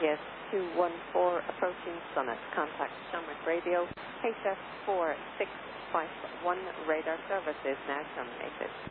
GPS 214 approaching Summit. Contact Shamrock Radio. HF 4651 radar service is now terminated.